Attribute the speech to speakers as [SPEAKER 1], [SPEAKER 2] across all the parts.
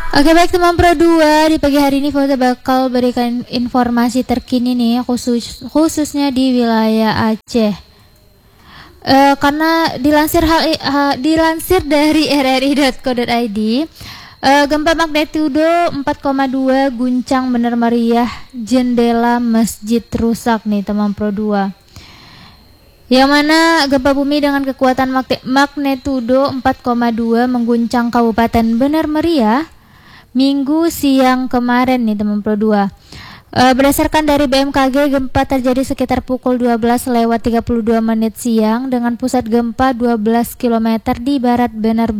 [SPEAKER 1] Oke baik teman Pro 2, di pagi hari ini Fauza bakal berikan informasi terkini nih khususnya di wilayah Aceh. Karena dilansir dari rri.co.id, gempa magnitudo 4,2 guncang benar meriah jendela masjid rusak nih teman Pro 2. Yang mana gempa bumi dengan kekuatan magnitudo 4,2 mengguncang Kabupaten Benar Meriah Minggu siang kemarin nih teman Pro 2. Berdasarkan dari BMKG, gempa terjadi sekitar pukul 12:32 siang dengan pusat gempa 12 km di barat Benar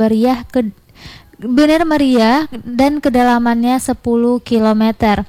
[SPEAKER 1] Meriah dan kedalamannya 10 km.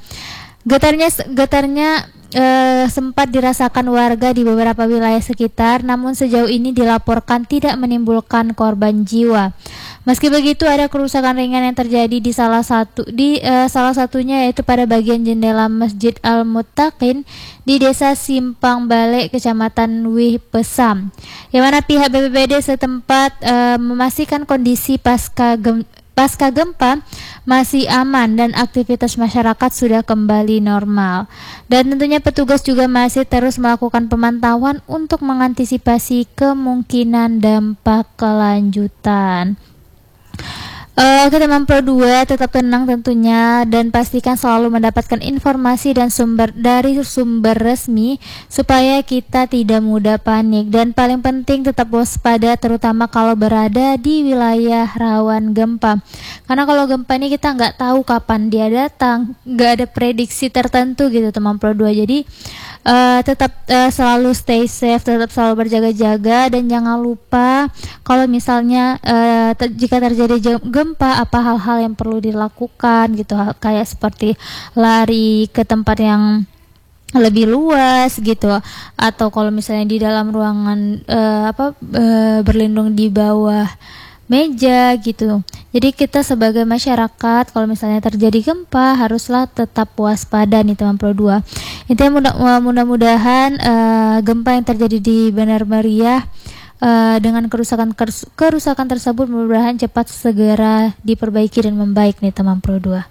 [SPEAKER 1] Getarnya sempat dirasakan warga di beberapa wilayah sekitar, namun sejauh ini dilaporkan tidak menimbulkan korban jiwa. Meski begitu, ada kerusakan ringan yang terjadi di salah satunya yaitu pada bagian jendela Masjid Al-Muttaqin di Desa Simpang Bale, Kecamatan Wih Pesam. Yang mana pihak BPBD setempat memastikan kondisi pasca gempa masih aman dan aktivitas masyarakat sudah kembali normal. Dan tentunya petugas juga masih terus melakukan pemantauan untuk mengantisipasi kemungkinan dampak kelanjutan. Oke teman Pro 2, tetap tenang tentunya dan pastikan selalu mendapatkan informasi dan dari sumber resmi supaya kita tidak mudah panik, dan paling penting tetap waspada terutama kalau berada di wilayah rawan gempa, karena kalau gempa ini kita nggak tahu kapan dia datang, nggak ada prediksi tertentu gitu teman Pro 2. Jadi tetap selalu stay safe, tetap selalu berjaga-jaga, dan jangan lupa kalau misalnya jika terjadi gempa apa hal-hal yang perlu dilakukan gitu, kayak seperti lari ke tempat yang lebih luas gitu, atau kalau misalnya di dalam ruangan berlindung di bawah meja gitu. Jadi kita sebagai masyarakat kalau misalnya terjadi gempa haruslah tetap waspada nih teman Pro 2. Intinya mudah-mudahan gempa yang terjadi di Benar Meriah dengan kerusakan tersebut mudah-mudahan cepat segera diperbaiki dan membaik nih teman Pro 2.